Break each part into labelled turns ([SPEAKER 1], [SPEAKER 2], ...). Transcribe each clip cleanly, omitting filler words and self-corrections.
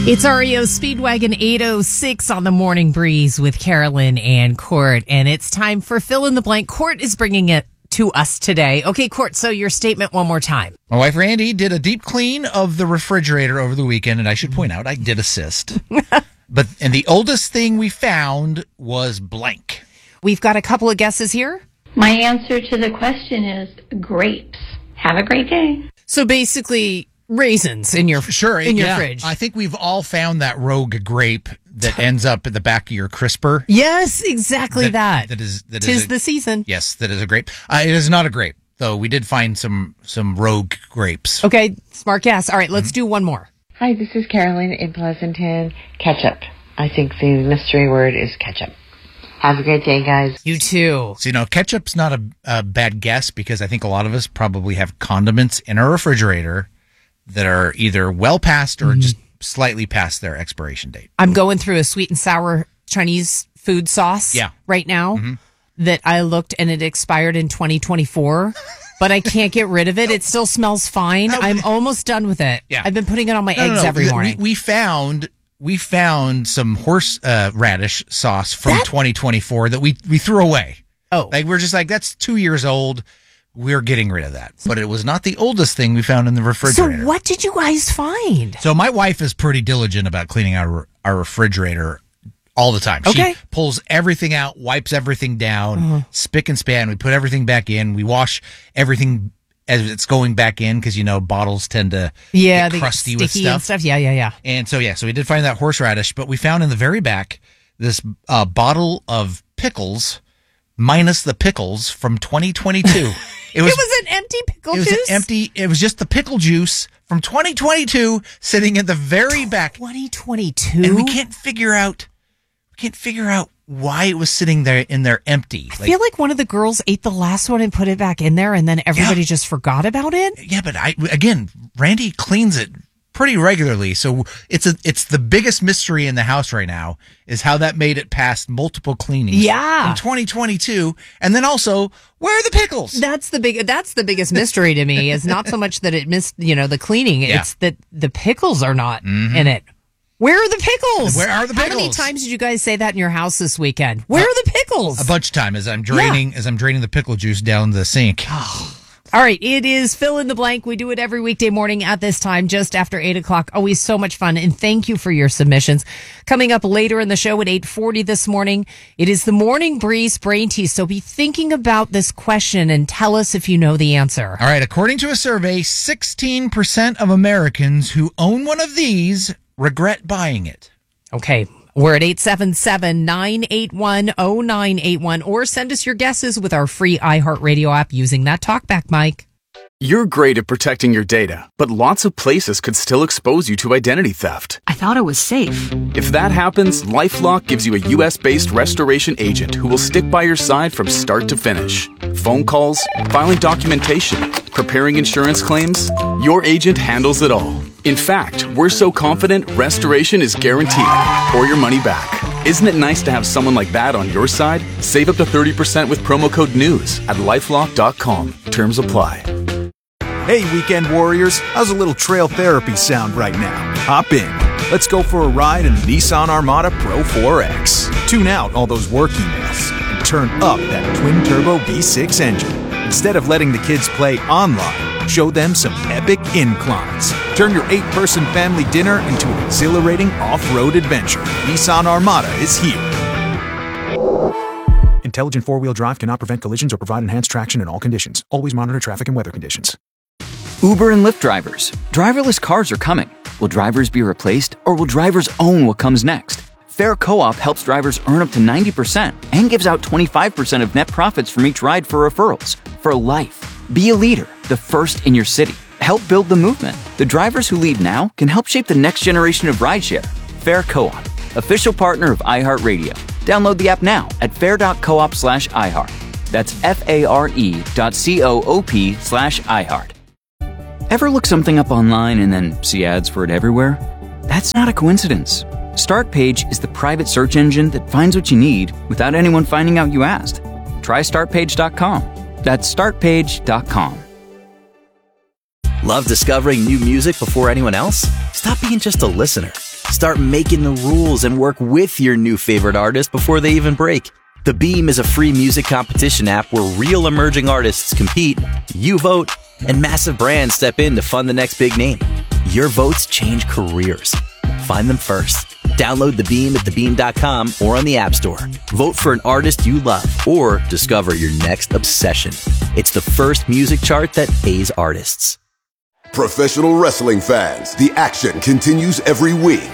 [SPEAKER 1] It's REO Speedwagon 806 on the Morning Breeze with Carolyn and Court, and it's time for Fill in the Blank. Court is bringing it to us today. Okay, Court, so your statement one more time.
[SPEAKER 2] My wife, Randy, did a deep clean of the refrigerator over the weekend, and I should point out, I did assist. And the oldest thing we found was blank.
[SPEAKER 1] We've got a couple of guesses here.
[SPEAKER 3] My answer to the question is grapes. Have a great day.
[SPEAKER 1] So basically, raisins in your fridge.
[SPEAKER 2] I think we've all found that rogue grape that ends up at the back of your crisper.
[SPEAKER 1] Yes, exactly that.
[SPEAKER 2] Tis
[SPEAKER 1] the season.
[SPEAKER 2] Yes, that is a grape. It is not a grape, though. We did find some rogue grapes.
[SPEAKER 1] Okay, smart guess. All right, let's do one more.
[SPEAKER 4] Hi, this is Carolyn in Pleasanton. Ketchup. I think the mystery word is ketchup. Have a great day, guys.
[SPEAKER 1] You too.
[SPEAKER 2] So, ketchup's not a bad guess because I think a lot of us probably have condiments in our refrigerator that are either well past or just slightly past their expiration date.
[SPEAKER 1] I'm going through a sweet and sour Chinese food sauce right now that I looked and it expired in 2024, but I can't get rid of it. It still smells fine. I'm almost done with it.
[SPEAKER 2] Yeah.
[SPEAKER 1] I've been putting it on my eggs every morning.
[SPEAKER 2] We found some horse radish sauce from 2024 that we threw away.
[SPEAKER 1] Oh.
[SPEAKER 2] We're just that's 2 years old. We're getting rid of that. But it was not the oldest thing we found in the refrigerator.
[SPEAKER 1] So what did you guys find?
[SPEAKER 2] So my wife is pretty diligent about cleaning our refrigerator all the time.
[SPEAKER 1] Okay.
[SPEAKER 2] She pulls everything out, wipes everything down, spick and span. We put everything back in. We wash everything as it's going back in because, bottles tend to get crusty with stuff.
[SPEAKER 1] And stuff. Yeah.
[SPEAKER 2] And so we did find that horseradish, but we found in the very back this bottle of pickles minus the pickles from 2022. It was
[SPEAKER 1] an empty pickle juice?
[SPEAKER 2] It was just the pickle juice from 2022 sitting in the very back.
[SPEAKER 1] 2022?
[SPEAKER 2] And we can't figure out why it was sitting there in there empty.
[SPEAKER 1] I feel like one of the girls ate the last one and put it back in there and then everybody just forgot about it.
[SPEAKER 2] Yeah, but Randy cleans it pretty regularly. So it's the biggest mystery in the house right now is how that made it past multiple cleanings.
[SPEAKER 1] Yeah.
[SPEAKER 2] In 2022. And then also, where are the pickles?
[SPEAKER 1] That's the biggest mystery to me is not so much that it missed, the cleaning. Yeah. It's that the pickles are not in it. Where are the pickles?
[SPEAKER 2] Where are the pickles?
[SPEAKER 1] How many times did you guys say that in your house this weekend? Where are the pickles?
[SPEAKER 2] A bunch of time as I'm draining the pickle juice down the sink.
[SPEAKER 1] All right, it is Fill in the Blank. We do it every weekday morning at this time, just after 8 o'clock. Always so much fun, and thank you for your submissions. Coming up later in the show at 8:40 this morning, it is the Morning Breeze Brain Tease, so be thinking about this question and tell us if you know the answer.
[SPEAKER 2] All right, according to a survey, 16% of Americans who own one of these regret buying it.
[SPEAKER 1] Okay. We're at 877-981-0981 or send us your guesses with our free iHeartRadio app using that talkback mic.
[SPEAKER 5] You're great at protecting your data, but lots of places could still expose you to identity theft.
[SPEAKER 6] I thought it was safe.
[SPEAKER 5] If that happens, LifeLock gives you a U.S.-based restoration agent who will stick by your side from start to finish. Phone calls, filing documentation, preparing insurance claims, your agent handles it all. In fact, we're so confident restoration is guaranteed or your money back. Isn't it nice to have someone like that on your side? Save up to 30% with promo code NEWS at LifeLock.com. Terms apply.
[SPEAKER 7] Hey, weekend warriors, how's a little trail therapy sound right now? Hop in. Let's go for a ride in the Nissan Armada Pro 4X. Tune out all those work emails and turn up that twin-turbo V6 engine. Instead of letting the kids play online, show them some epic inclines. Turn your 8-person family dinner into an exhilarating off-road adventure. Nissan Armada is here. Intelligent four-wheel drive cannot prevent collisions or provide enhanced traction in all conditions. Always monitor traffic and weather conditions.
[SPEAKER 8] Uber and Lyft drivers. Driverless cars are coming. Will drivers be replaced, or will drivers own what comes next? Fair Co-op helps drivers earn up to 90% and gives out 25% of net profits from each ride for referrals. For life. Be a leader, the first in your city. Help build the movement. The drivers who lead now can help shape the next generation of rideshare. Fair Co-op, official partner of iHeartRadio. Download the app now at fair.coop/iHeart. That's FARE.coop/iHeart. Ever look something up online and then see ads for it everywhere? That's not a coincidence. Startpage is the private search engine that finds what you need without anyone finding out you asked. Try startpage.com. That's startpage.com.
[SPEAKER 9] Love discovering new music before anyone else? Stop being just a listener
[SPEAKER 6] Start making the rules and work with your new favorite artist before they even break. The Beam is a free music competition app where real emerging artists compete, you vote, and massive brands step in to fund the next big name. Your votes change careers. Find them first. Download The Beam at thebeam.com or on the App Store. Vote for an artist you love or discover your next obsession. It's the first music chart that pays artists.
[SPEAKER 9] Professional wrestling fans, the action continues every week.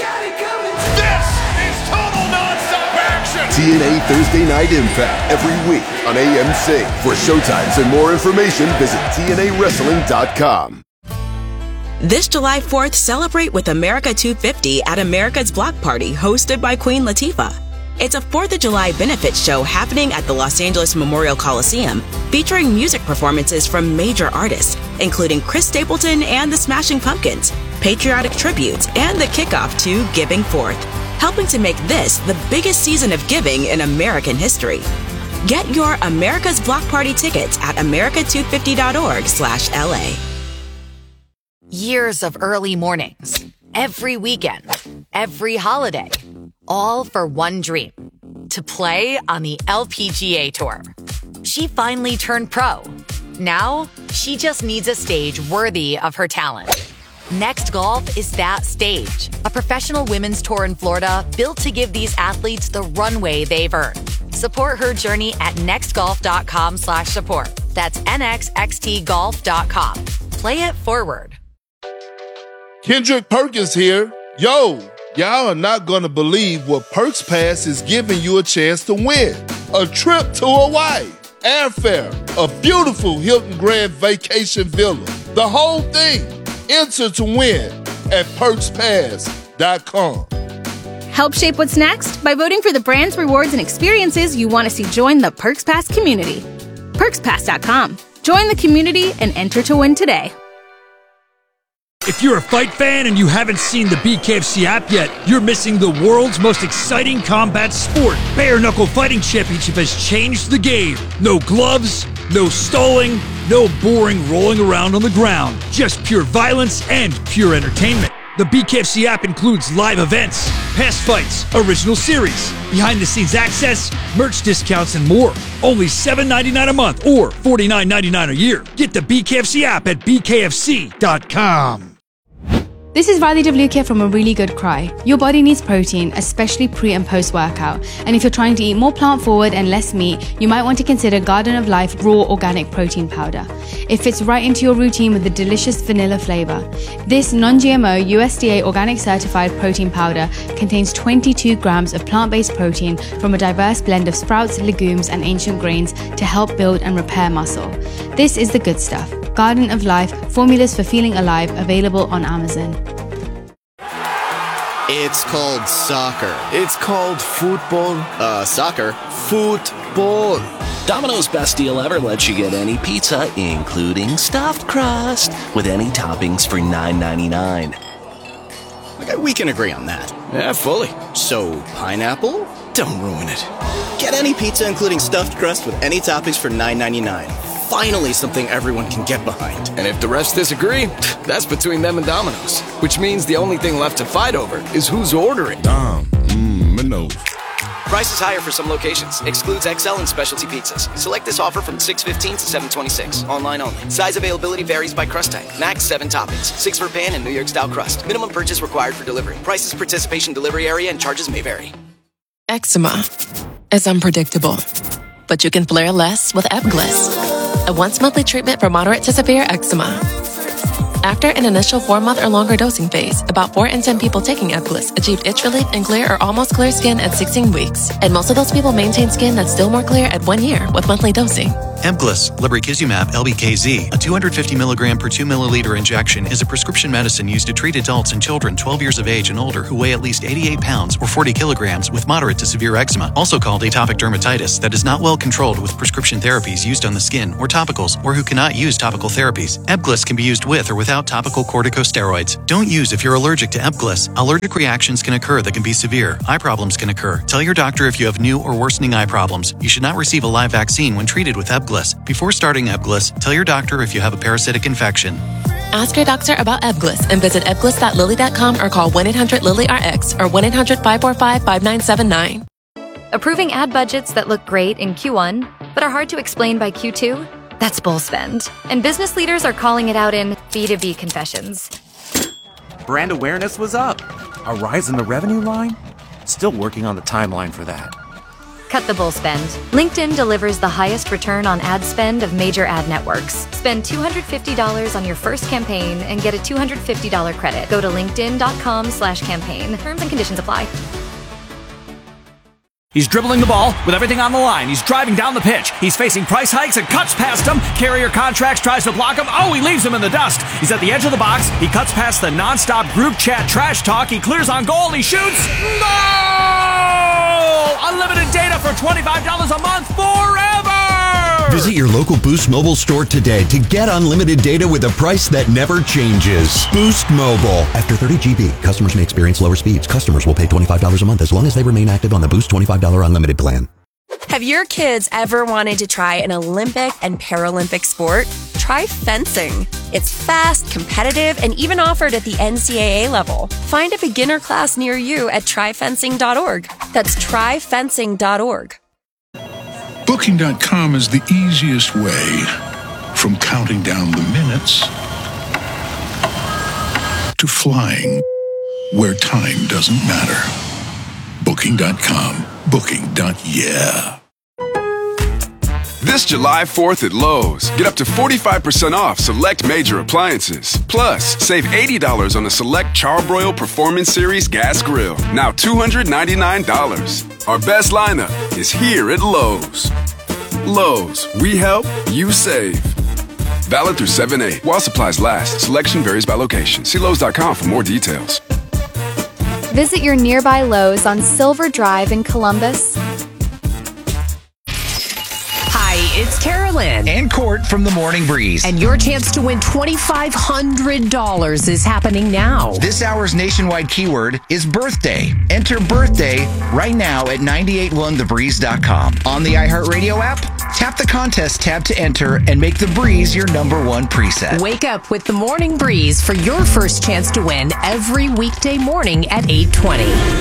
[SPEAKER 9] TNA Thursday Night Impact every week on AMC. For showtimes and more information, visit TNAWrestling.com.
[SPEAKER 10] This July 4th, celebrate with America 250 at America's Block Party, hosted by Queen Latifah. It's a 4th of July benefit show happening at the Los Angeles Memorial Coliseum, featuring music performances from major artists, including Chris Stapleton and the Smashing Pumpkins, patriotic tributes, and the kickoff to Giving Forth, helping to make this the biggest season of giving in American history. Get your America's Block Party tickets at america250.org/LA.
[SPEAKER 11] Years of early mornings, every weekend, every holiday, all for one dream, to play on the LPGA Tour. She finally turned pro. Now, she just needs a stage worthy of her talent. Next Golf is that stage, a professional women's tour in Florida built to give these athletes the runway they've earned. Support her journey at nextgolf.com/support. That's nxxtgolf.com. Play it forward.
[SPEAKER 12] Kendrick Perkins here. Yo, y'all are not going to believe what Perks Pass is giving you a chance to win. A trip to Hawaii, airfare, a beautiful Hilton Grand Vacation Villa, the whole thing. Enter to win at PerksPass.com.
[SPEAKER 13] Help shape what's next by voting for the brands, rewards, and experiences you want to see join the Perks Pass community. PerksPass.com. Join the community and enter to win today.
[SPEAKER 14] If you're a fight fan and you haven't seen the BKFC app yet, you're missing the world's most exciting combat sport. Bare Knuckle Fighting Championship has changed the game. No gloves, no stalling, no boring rolling around on the ground. Just pure violence and pure entertainment. The BKFC app includes live events, past fights, original series, behind-the-scenes access, merch discounts, and more. Only $7.99 a month or $49.99 a year. Get the BKFC app at bkfc.com.
[SPEAKER 15] This is Riley WK from A Really Good Cry. Your body needs protein, especially pre and post workout. And if you're trying to eat more plant forward and less meat, you might want to consider Garden of Life Raw Organic Protein Powder. It fits right into your routine with a delicious vanilla flavor. This non-GMO USDA organic certified protein powder contains 22 grams of plant-based protein from a diverse blend of sprouts, legumes, and ancient grains to help build and repair muscle. This is the good stuff. Garden of Life, formulas for feeling alive, available on Amazon.
[SPEAKER 16] It's called soccer. It's called football. Soccer. Football.
[SPEAKER 17] Domino's Best Deal Ever lets you get any pizza, including stuffed crust, with any toppings for $9.99.
[SPEAKER 16] Okay, we can agree on that. Yeah, fully. So, pineapple? Don't ruin it. Get any pizza, including stuffed crust, with any toppings for $9.99. Finally something everyone can get behind.
[SPEAKER 18] And if the rest disagree, that's between them and Domino's. Which means the only thing left to fight over is who's ordering.
[SPEAKER 16] Domino's.
[SPEAKER 19] Prices higher for some locations. Excludes XL and specialty pizzas. Select this offer from 6/15 to 7/26. Online only. Size availability varies by crust type. Max 7 toppings. 6 for pan and New York style crust. Minimum purchase required for delivery. Prices, participation, delivery area, and charges may vary.
[SPEAKER 20] Eczema is unpredictable, but you can flare less with Ebglyss, a once-monthly treatment for moderate to severe eczema. After an initial 4-month or longer dosing phase, about 4 in 10 people taking Ebglyss achieved itch relief and clear or almost clear skin at 16 weeks. And most of those people maintain skin that's still more clear at 1 year with monthly dosing.
[SPEAKER 21] Ebglyss, lebrikizumab LBKZ, a 250 milligram per 2 milliliter injection, is a prescription medicine used to treat adults and children 12 years of age and older who weigh at least 88 pounds or 40 kilograms with moderate to severe eczema, also called atopic dermatitis, that is not well controlled with prescription therapies used on the skin or topicals, or who cannot use topical therapies. Ebglyss can be used with or without topical corticosteroids. Don't use if you're allergic to Ebglyss. Allergic reactions can occur that can be severe. Eye problems can occur. Tell your doctor if you have new or worsening eye problems. You should not receive a live vaccine when treated with Ebglyss. Before starting Ebglyss, tell your doctor if you have a parasitic infection.
[SPEAKER 20] Ask your doctor about Ebglyss and visit ebglyss.lilly.com or call 1-800-LILY-RX or 1-800-545-5979.
[SPEAKER 3] Approving ad budgets that look great in Q1 but are hard to explain by Q2? That's bull spend. And business leaders are calling it out in B2B confessions.
[SPEAKER 22] Brand awareness was up. A rise in the revenue line? Still working on the timeline for that.
[SPEAKER 3] Cut the bull spend. LinkedIn delivers the highest return on ad spend of major ad networks. Spend $250 on your first campaign and get a $250 credit. Go to linkedin.com/campaign. Terms and conditions apply.
[SPEAKER 23] He's dribbling the ball with everything on the line. He's driving down the pitch. He's facing price hikes and cuts past him. Carrier Contracts tries to block him. Oh, he leaves him in the dust. He's at the edge of the box. He cuts past the nonstop group chat trash talk. He clears on goal and he shoots. No! Unlimited data for $25 a month forever!
[SPEAKER 24] Visit your local Boost Mobile store today to get unlimited data with a price that never changes. Boost Mobile. After 30 GB, customers may experience lower speeds. Customers will pay $25 a month as long as they remain active on the Boost $25 unlimited plan.
[SPEAKER 25] Have your kids ever wanted to try an Olympic and Paralympic sport? Try fencing. It's fast, competitive, and even offered at the NCAA level. Find a beginner class near you at tryfencing.org. That's tryfencing.org.
[SPEAKER 26] Booking.com is the easiest way from counting down the minutes to flying where time doesn't matter. Booking.com. Booking.yeah.
[SPEAKER 27] This July 4th at Lowe's, get up to 45% off select major appliances. Plus, save $80 on the select Charbroil Performance Series gas grill. Now $299. Our best lineup is here at Lowe's. Lowe's, we help, you save. Valid through 7/8. While supplies last, selection varies by location. See Lowe's.com for more details.
[SPEAKER 28] Visit your nearby Lowe's on Silver Drive in Columbus.
[SPEAKER 29] Hi, it's Carolyn.
[SPEAKER 2] And Court from the Morning Breeze.
[SPEAKER 29] And your chance to win $2,500 is happening now.
[SPEAKER 2] This hour's nationwide keyword is birthday. Enter birthday right now at 981thebreeze.com. On the iHeartRadio app, tap the contest tab to enter and make the Breeze your #1 preset.
[SPEAKER 29] Wake up with the Morning Breeze for your first chance to win every weekday morning at 8:20.